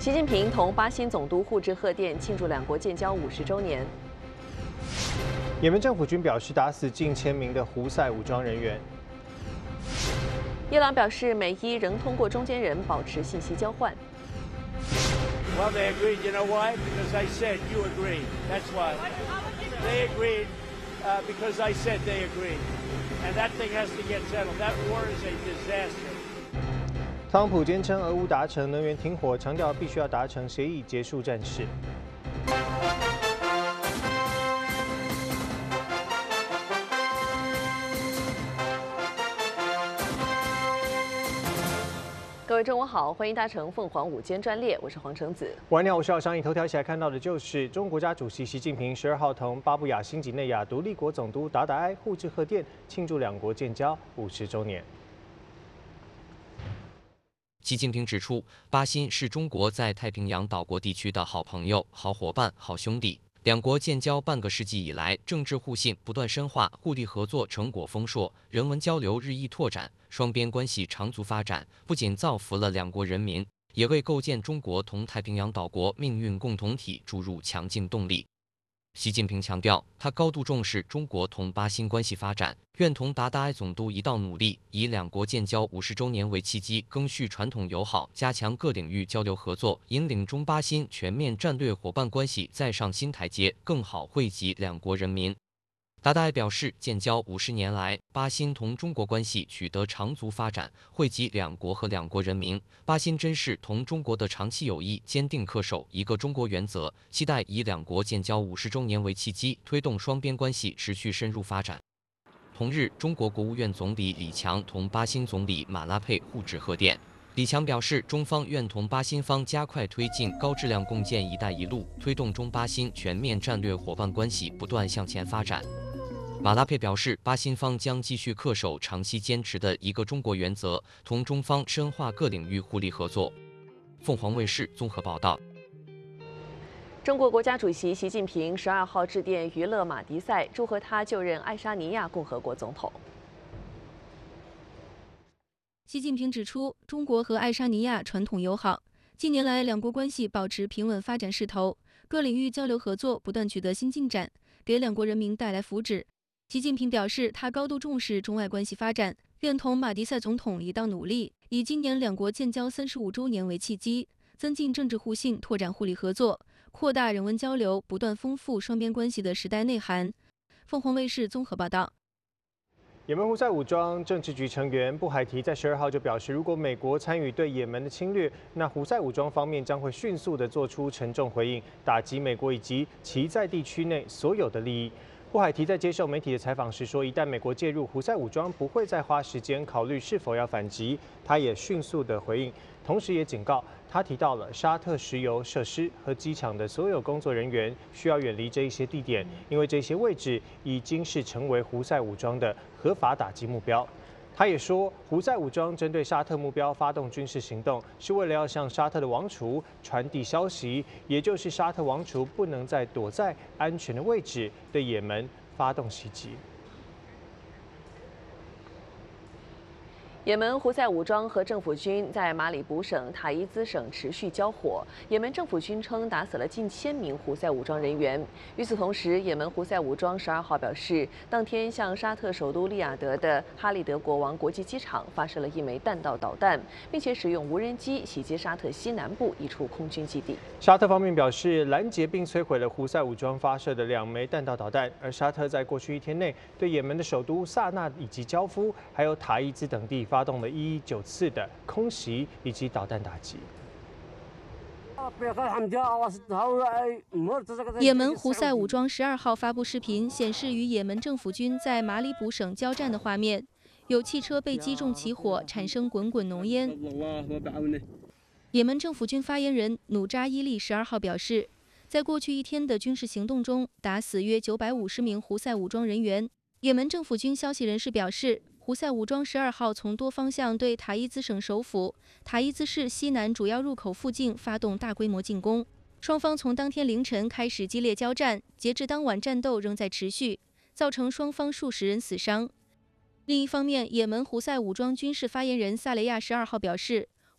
习近平同巴新总督互致贺电，庆祝两国建交50周年。 也门政府军表示打死近1000名的胡塞武装人员。 伊朗表示，美伊仍通过中间人保持信息交换。 Well, they agreed. You know why? Because I said you agreed. That's why. They agreed because I said they agreed. And that thing has to get settled. That war is a disaster. 特朗普坚称俄乌达成能源停火，强调必须要达成协议结束战事。 各位中午好，欢迎搭乘凤凰午间专列，我是黄橙子。 晚上好，我是要商议头条一起来看到的就是中国国家主席习近平12号同巴布亚新几内亚独立国总督达达埃互致贺电，庆祝两国建交50周年。 习近平指出，巴新是中国在太平洋岛国地区的好朋友、好伙伴、好兄弟。两国建交半个世纪以来，政治互信不断深化，互利合作成果丰硕，人文交流日益拓展，双边关系长足发展，不仅造福了两国人民，也为构建中国同太平洋岛国命运共同体注入强劲动力。习近平强调，他高度重视中国同巴新关系发展，愿同达达埃总督一道努力，以两国建交50周年为契机，赓续传统友好，加强各领域交流合作，引领中巴新全面战略伙伴关系再上新台阶，更好惠及两国人民。达达埃表示，建交50年来，巴新同中国关系取得长足发展，惠及两国和两国人民。巴新珍视同中国的长期友谊，坚定恪守一个中国原则，期待以两国建交50周年为契机，推动双边关系持续深入发展。同日，中国国务院总理李强同巴新总理马拉佩互致贺电。李强表示，中方愿同巴新方加快推进高质量共建“一带一路”，推动中巴新全面战略伙伴关系不断向前发展。马拉佩表示，巴新方将继续恪守长期坚持的一个中国原则，同中方深化各领域互利合作。凤凰卫视综合报道。 中国国家主席习近平12号致电于勒马迪塞，祝贺他就任爱沙尼亚共和国总统。 习近平指出，中国和爱沙尼亚传统友好，近年来两国关系保持平稳发展势头，各领域交流合作不断取得新进展，给两国人民带来福祉。习近平表示，他高度重视中外关系发展，愿同马迪塞总统一道努力，以今年两国建交35周年为契机，增进政治互信，拓展互利合作，扩大人文交流，不断丰富双边关系的时代内涵。凤凰卫视综合报道。 也门胡塞武装政治局成员布海提在12号就表示，如果美国参与对也门的侵略，那胡塞武装方面将会迅速地做出沉重回应，打击美国以及其在地区内所有的利益。布海提在接受媒体的采访时说，一旦美国介入，胡塞武装不会再花时间考虑是否要反击，他也迅速的回应，同时也警告，他提到了沙特石油设施和机场的所有工作人员需要远离这一些地点，因为这些位置已经是成为胡塞武装的合法打击目标。他也说，胡塞武装针对沙特目标发动军事行动，是为了要向沙特的王储传递消息，也就是沙特王储不能再躲在安全的位置对也门发动袭击。 也门胡塞武装和政府军在马里卜省塔伊兹省持续交火。也门政府军称打死了近1000名胡塞武装人员。与此同时，也门胡塞武装12号表示，当天向沙特首都利雅得的哈利德国王国际机场发射了1枚弹道导弹，并且使用无人机袭击沙特西南部一处空军基地。 沙特方面表示，拦截并摧毁了胡塞武装发射的2枚弹道导弹，而沙特在过去1天内对也门的首都萨那以及焦夫，还有塔伊兹等地发动了119次的空袭以及导弹打击。 也门胡塞武装12号发布视频，显示与也门政府军在马里卜省交战的画面，有汽车被击中起火，产生滚滚浓烟。也门政府军发言人努扎伊利12号表示，在过去1天的军事行动中，打死约950名胡塞武装人员。也门政府军消息人士表示，胡塞武装12号从多方向对塔伊兹省首府塔伊兹市西南主要入口附近发动大规模进攻。双方从当天凌晨开始激烈交战，截至当晚战斗仍在持续，造成双方数十人死伤。另一方面，也门胡塞武装军事发言人萨雷亚12号表示，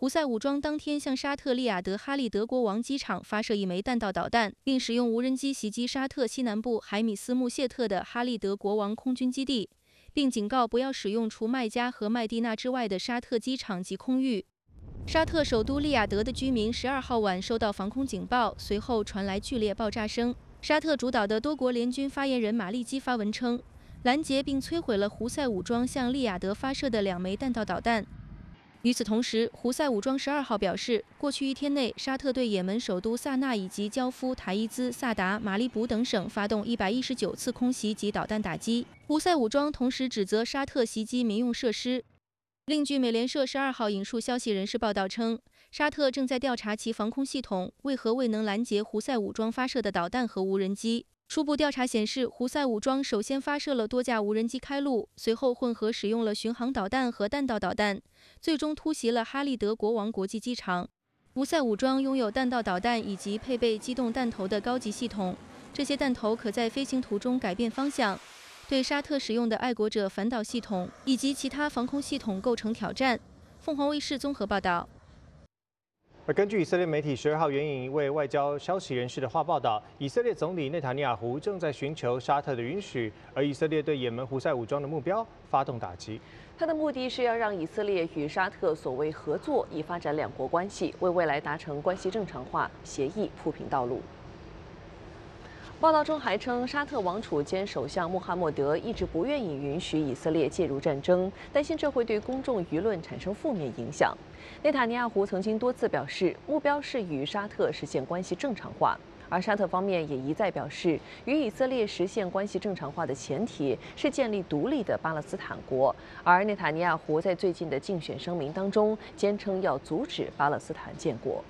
胡塞武装当天向沙特利雅得哈利德国王机场发射一枚弹道导弹，并使用无人机袭击沙特西南部海米斯穆谢特的哈利德国王空军基地，并警告不要使用除麦加和麦地那之外的沙特机场及空域。沙特首都利雅得的居民12号晚收到防空警报，随后传来剧烈爆炸声。沙特主导的多国联军发言人马利基发文称，拦截并摧毁了胡塞武装向利雅得发射的2枚弹道导弹。与此同时，胡塞武装12号表示，过去1天内，沙特对也门首都萨那以及焦夫、塔伊兹、萨达、马里卜等省发动119次空袭及导弹打击。胡塞武装同时指责沙特袭击民用设施。另据美联社12号引述消息人士报道称，沙特正在调查其防空系统为何未能拦截胡塞武装发射的导弹和无人机。初步调查显示，胡塞武装首先发射了多架无人机开路，随后混合使用了巡航导弹和弹道导弹，最终突袭了哈利德国王国际机场。胡塞武装拥有弹道导弹以及配备机动弹头的高级系统，这些弹头可在飞行途中改变方向，对沙特使用的爱国者反导系统以及其他防空系统构成挑战。凤凰卫视综合报道。 而根据以色列媒体12号援引一位外交消息人士的话报道，以色列总理内塔尼亚胡正在寻求沙特的允许，而以色列对也门胡塞武装的目标发动打击。 他的目的是要让以色列与沙特所谓合作，以发展两国关系，为未来达成关系正常化协议铺平道路。报道中还称，沙特王储兼首相穆罕默德一直不愿意允许以色列介入战争，担心这会对公众舆论产生负面影响。内塔尼亚胡曾经多次表示，目标是与沙特实现关系正常化，而沙特方面也一再表示，与以色列实现关系正常化的前提是建立独立的巴勒斯坦国。而内塔尼亚胡在最近的竞选声明当中，坚称要阻止巴勒斯坦建国。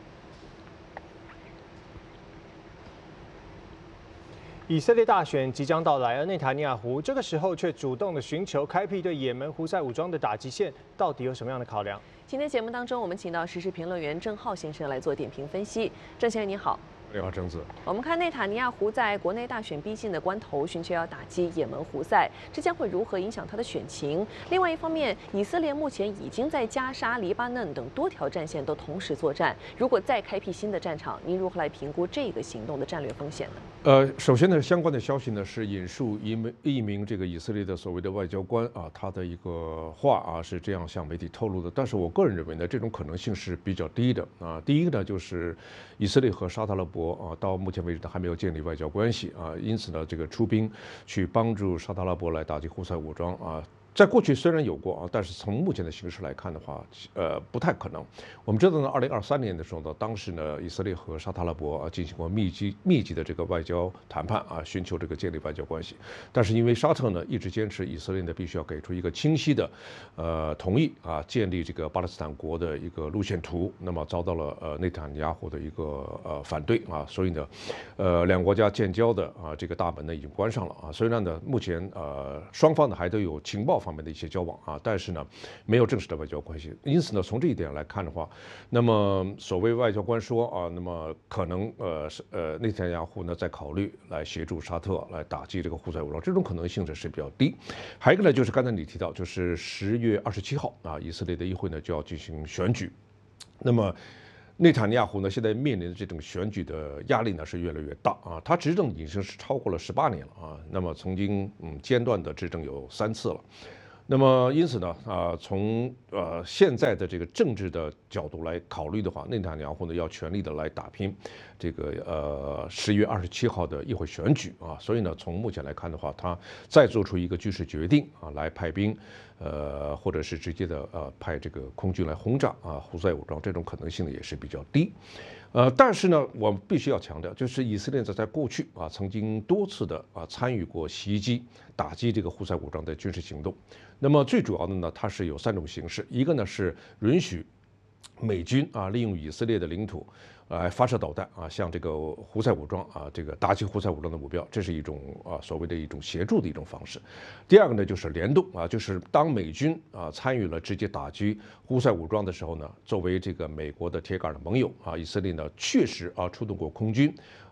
以色列大选即将到来，而内塔尼亚胡这个时候却主动的寻求开辟对也门胡塞武装的打击线，到底有什么样的考量？ 今天节目当中，我们请到时事评论员郑浩先生来做点评分析。郑先生你好。 你好，郑子。 我们看内塔尼亚胡在国内大选逼近的关头，寻求要打击也门胡塞，这将会如何影响他的选情？另外一方面，以色列目前已经在加沙、黎巴嫩等多条战线都同时作战，如果再开辟新的战场，您如何来评估这个行动的战略风险呢？ 首先呢，相关的消息呢是引述一名这个以色列的所谓的外交官啊，他的一个话啊是这样向媒体透露的。但是我个人认为呢，这种可能性是比较低的啊。第一个呢，就是以色列和沙特阿拉伯到目前为止呢还没有建立外交关系啊，因此呢，这个出兵去帮助沙特阿拉伯来打击胡塞武装啊。在过去虽然有过啊，但是从目前的形势来看的话，不太可能。我们知道呢，2023年的时候呢，当时呢，以色列和沙特阿拉伯进行过密集的这个外交谈判啊，寻求这个建立外交关系。但是因为沙特呢一直坚持以色列呢必须要给出一个清晰的同意啊，建立这个巴勒斯坦国的一个路线图，那么遭到了内塔尼亚胡的一个反对啊，所以呢，两国家建交的这个大门呢已经关上了啊。虽然呢目前双方呢还都有情报方面的一些交往啊，但是呢，没有正式的外交关系。因此呢，从这一点来看的话，那么所谓外交官说啊，那么可能内塔尼亚胡呢在考虑来协助沙特来打击这个胡塞武装，这种可能性呢是比较低。还有一个呢，就是刚才你提到，就是10月27号啊，以色列的议会呢就要进行选举，那么。内塔尼亚胡呢，现在面临的这种选举的压力呢是越来越大啊，他执政已经是超过了18年了啊，那么曾经间断的执政有3次了。那么因此呢，从现在的这个政治的角度来考虑的话，内塔尼亚胡呢要全力的来打拼这个10月27号的议会选举啊，所以呢，从目前来看的话，他再做出一个军事决定啊，来派兵，或者是直接的派这个空军来轰炸胡塞武装，这种可能性呢也是比较低。但是呢，我们必须要强调，就是以色列在过去曾经多次的参与过袭击、打击这个胡塞武装的军事行动。那么最主要的呢，它是有3种形式，一个呢是允许美军利用以色列的领土发射导弹向这个胡塞武装这个打击胡塞武装的目标，这是一种所谓的一种协助的一种方式。第二个呢就是联动就是当美军参与了直接打击胡塞武装的时候呢，作为这个美国的铁杆的盟友以色列呢确实出动过空军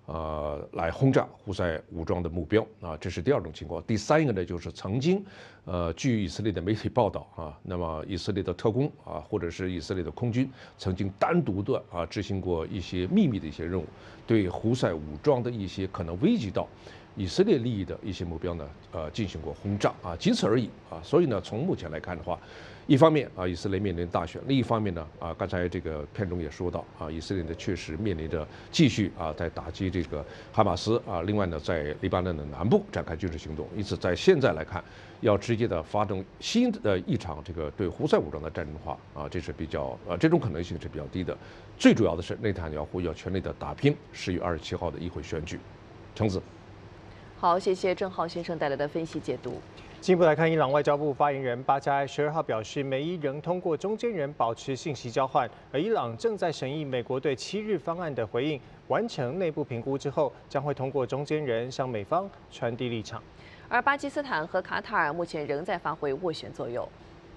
来轰炸胡塞武装的目标啊，这是第二种情况。第三个呢，就是曾经，据以色列的媒体报道啊，那么以色列的特工啊，或者是以色列的空军，曾经单独的执行过一些秘密的一些任务，对胡塞武装的一些可能危及到以色列利益的一些目标呢，进行过轰炸啊，仅此而已啊。所以呢，从目前来看的话，一方面以色列面临大选；另一方面呢，刚才这个片中也说到以色列呢确实面临着继续在打击这个哈马斯另外呢，在黎巴嫩的南部展开军事行动。因此，在现在来看，要直接的发动新的一场这个对胡塞武装的战争的话这是比较这种可能性是比较低的。最主要的是内塔尼亚胡要全力的打拼10月27号的议会选举。橙子。 好，谢谢郑浩先生带来的分析解读。 进一步来看，伊朗外交部发言人巴加埃12号表示，美伊仍通过中间人保持信息交换，而伊朗正在审议美国对7日方案的回应，完成内部评估之后，将会通过中间人向美方传递立场。 而巴基斯坦和卡塔尔目前仍在发挥斡旋作用。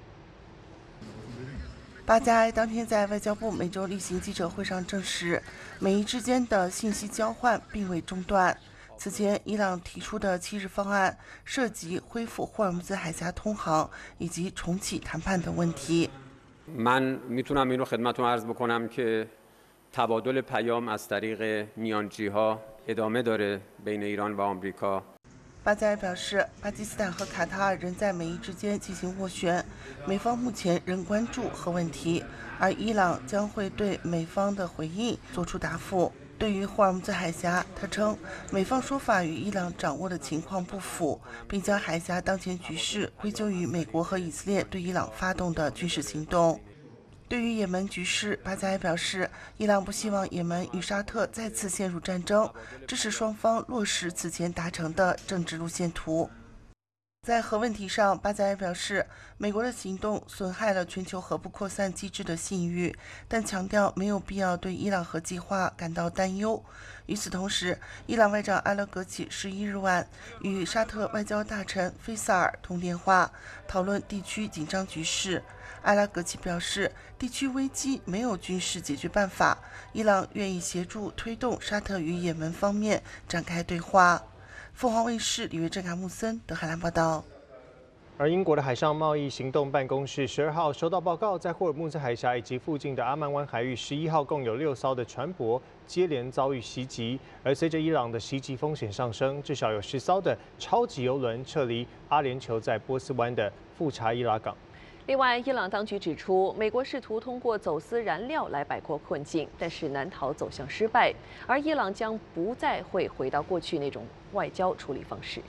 巴加埃当天在外交部每周例行记者会上证实，美伊之间的信息交换并未中断。此前，伊朗提出的7日方案涉及恢复霍尔木兹海峡通航以及重启谈判等问题。 من میتونم این رو خدمتتون عرض بکنم که تبادل پیام از طریق میانجی‌ها ادامه داره بین ایران و آمریکا。 巴加埃表示，巴基斯坦和卡塔尔仍在美伊之间进行斡旋，美方目前仍关注核问题，而伊朗将会对美方的回应作出答复。对于霍尔木兹海峡，他称美方说法与伊朗掌握的情况不符，并将海峡当前局势归咎于美国和以色列对伊朗发动的军事行动。对于也门局势，巴加埃表示，伊朗不希望也门与沙特再次陷入战争，支持双方落实此前达成的政治路线图。在核问题上，巴加埃表示，美国的行动损害了全球核不扩散机制的信誉，但强调没有必要对伊朗核计划感到担忧。与此同时，伊朗外长阿拉格齐11日晚与沙特外交大臣费萨尔通电话，讨论地区紧张局势。阿拉格齐表示，地区危机没有军事解决办法，伊朗愿意协助推动沙特与也门方面展开对话。凤凰卫视李维正、卡穆森、德海兰报道。 而英国的海上贸易行动办公室12号收到报告，在霍尔木兹海峡以及附近的阿曼湾海域11号共有6艘的船舶接连遭遇袭击，而随着伊朗的袭击风险上升，至少有10艘的超级邮轮撤离阿联酋在波斯湾的富查伊拉港。 另外，伊朗当局指出，美国试图通过走私燃料来摆脱困境，但是难逃走向失败。而伊朗将不再会回到过去那种外交处理方式。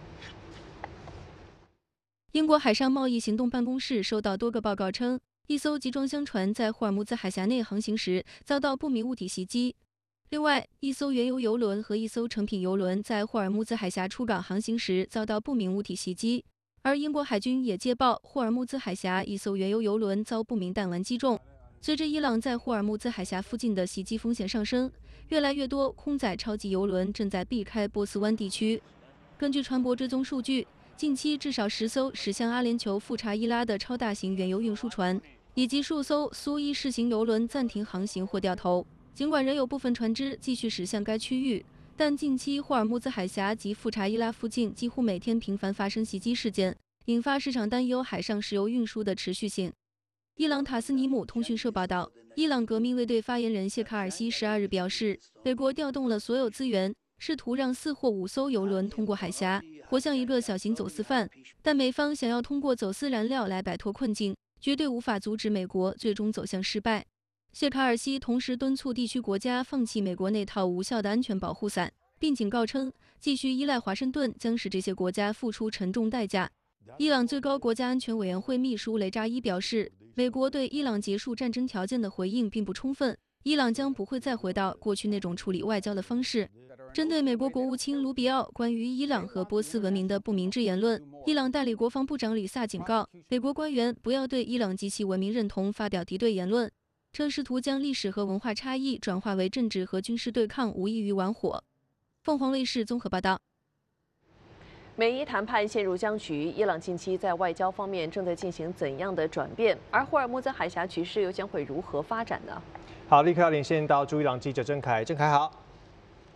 英国海上贸易行动办公室收到多个报告称，一艘集装箱船在霍尔木兹海峡内航行时遭到不明物体袭击。另外，一艘原油油轮和一艘成品油轮在霍尔木兹海峡出港航行时遭到不明物体袭击。而英国海军也接报，霍尔木兹海峡一艘原油油轮遭不明弹丸击中。随着伊朗在霍尔木兹海峡附近的袭击风险上升，越来越多空载超级油轮正在避开波斯湾地区。根据船舶追踪数据，近期至少10艘驶向阿联酋富查伊拉的超大型原油运输船，以及数艘苏伊式型油轮暂停航行或掉头。尽管仍有部分船只继续驶向该区域，但近期霍尔木兹海峡及富查伊拉附近几乎每天频繁发生袭击事件，引发市场担忧海上石油运输的持续性。伊朗塔斯尼姆通讯社报道，伊朗革命卫队发言人谢卡尔西12日表示，美国调动了所有资源，试图让4或5艘油轮通过海峡，活像一个小型走私犯。但美方想要通过走私燃料来摆脱困境，绝对无法阻止美国最终走向失败。谢卡尔西同时敦促地区国家放弃美国那套无效的安全保护伞，并警告称，继续依赖华盛顿将使这些国家付出沉重代价。伊朗最高国家安全委员会秘书雷扎伊表示，美国对伊朗结束战争条件的回应并不充分，伊朗将不会再回到过去那种处理外交的方式。针对美国国务卿卢比奥关于伊朗和波斯文明的不明智言论，伊朗代理国防部长里萨警告美国官员不要对伊朗及其文明认同发表敌对言论，称试图将历史和文化差异转化为政治和军事对抗无异于玩火。凤凰卫视综合报道。 美伊谈判陷入僵局，伊朗近期在外交方面正在进行怎样的转变？而霍尔木兹海峡局势又将会如何发展呢？ 好，立刻要连线到驻伊朗记者郑凯，郑凯好。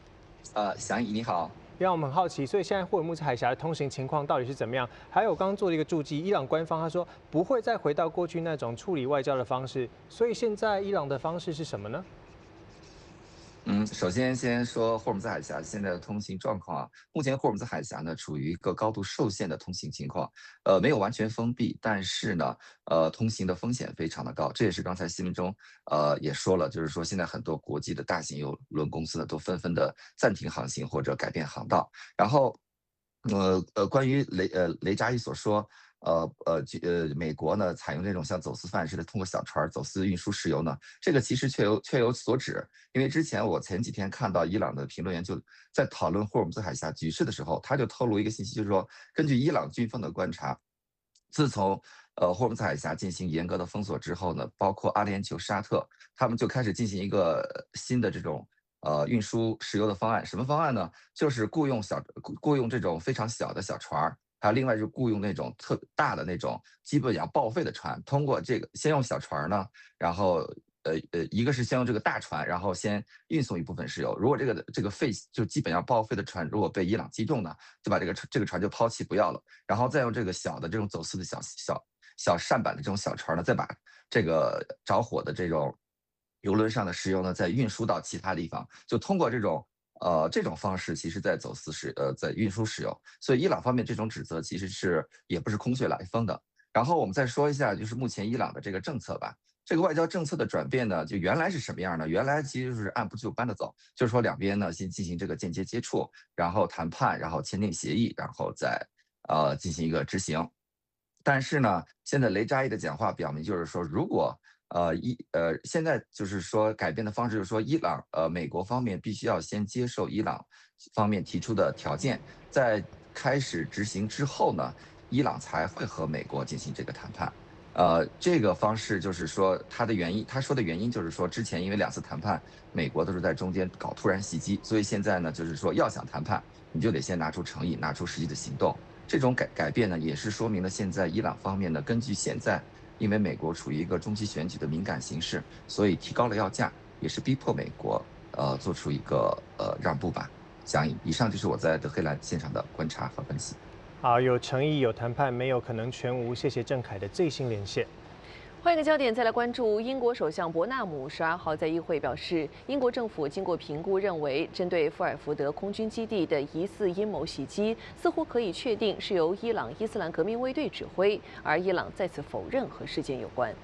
翔宇你好。 让我们很好奇，所以现在霍尔木兹海峡的通行情况到底是怎么样？还有刚刚做了一个注记，伊朗官方他说不会再回到过去那种处理外交的方式，所以现在伊朗的方式是什么呢？ 首先说霍尔木兹海峡现在的通行状况啊，目前霍尔木兹海峡呢处于一个高度受限的通行情况，没有完全封闭，但是呢，通行的风险非常的高，这也是刚才新闻中也说了，就是说现在很多国际的大型邮轮公司呢都纷纷的暂停航行或者改变航道，然后，关于雷扎伊所说。美国呢采用这种像走私犯似的通过小船走私运输石油呢，这个其实确有所指。因为之前我前几天看到伊朗的评论员就在讨论霍尔木兹海峡局势的时候，他就透露一个信息，就是说根据伊朗军方的观察，自从霍尔木兹海峡进行严格的封锁之后呢，包括阿联酋、沙特，他们就开始进行一个新的这种运输石油的方案。什么方案呢？就是雇佣这种非常小的小船。还有另外就是雇佣那种特大的那种基本要报废的船，通过这个先用小船呢，然后一个是先用这个大船，然后先运送一部分石油。如果这个废就基本要报废的船，如果被伊朗击中呢，就把这个船就抛弃不要了，然后再用这个小的这种走私的小舢板的这种小船呢，再把这个着火的这种油轮上的石油呢，再运输到其他地方，就通过这种方式，其实在走私在运输石油，所以伊朗方面这种指责其实也不是空穴来风的。然后我们再说一下，就是目前伊朗的这个政策吧。这个外交政策的转变呢，就原来是什么样呢？原来其实就是按部就班的走，就是说两边呢先进行这个间接接触，然后谈判，然后签订协议，然后再进行一个执行。但是呢，现在雷扎伊的讲话表明，就是说如果现在就是说改变的方式，就是说美国方面必须要先接受伊朗方面提出的条件，在开始执行之后呢，伊朗才会和美国进行这个谈判。这个方式就是说他说的原因就是说，之前因为2次谈判，美国都是在中间搞突然袭击，所以现在呢，就是说要想谈判，你就得先拿出诚意，拿出实际的行动。这种改变呢，也是说明了现在伊朗方面呢，根据现在。因为美国处于一个中期选举的敏感形势，所以提高了要价，也是逼迫美国做出一个让步吧。以上就是我在德黑兰现场的观察和分析。 好，有诚意，有谈判，没有可能全无。谢谢郑凯的最新连线。 换一个焦点，再来关注英国首相伯纳姆12号在议会表示，英国政府经过评估认为，针对富尔福德空军基地的疑似阴谋袭击，似乎可以确定是由伊朗伊斯兰革命卫队指挥，而伊朗再次否认和事件有关。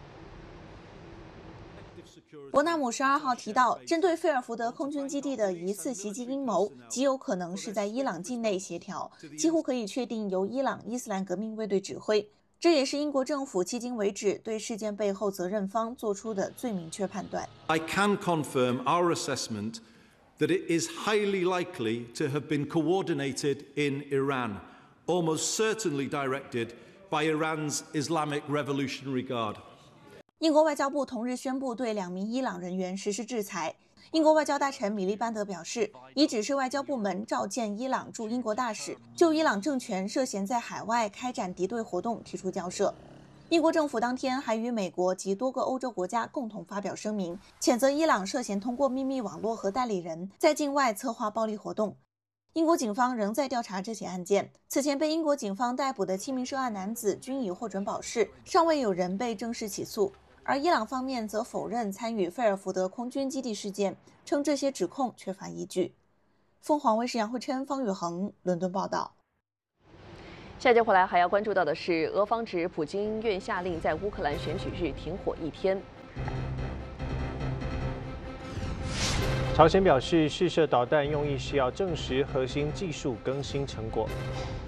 伯纳姆12号提到，针对费尔福德空军基地的疑似袭击阴谋，极有可能是在伊朗境内协调，几乎可以确定由伊朗伊斯兰革命卫队指挥。这也是英国政府迄今为止对事件背后责任方做出的最明确判断。 I can confirm our assessment that it is highly likely to have been coordinated in Iran, almost certainly directed by Iran's Islamic Revolutionary Guard. 英国外交部同日宣布对2名伊朗人员实施制裁。英国外交大臣米利班德表示，已指示外交部门召见伊朗驻英国大使，就伊朗政权涉嫌在海外开展敌对活动提出交涉。英国政府当天还与美国及多个欧洲国家共同发表声明，谴责伊朗涉嫌通过秘密网络和代理人在境外策划暴力活动。英国警方仍在调查这起案件，此前被英国警方逮捕的7名涉案男子均已获准保释，尚未有人被正式起诉。而伊朗方面则否认参与费尔福德空军基地事件，称这些指控缺乏依据。凤凰卫视杨慧琛、方宇恒伦敦报道。 下节回来还要关注到的是，俄方指普京愿下令在乌克兰选举日停火1天。 朝鲜表示试射导弹用意是要证实核心技术更新成果。